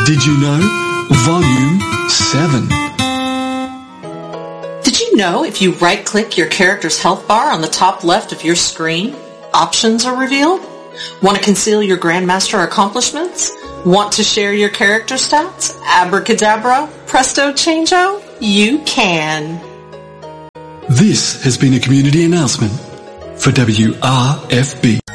Did you know? Volume 7. Did you know if you right-click your character's health bar on the top left of your screen, options are revealed? Want to conceal your Grandmaster accomplishments? Want to share your character stats? Abracadabra, presto changeo? You can. This has been a community announcement for WRFB.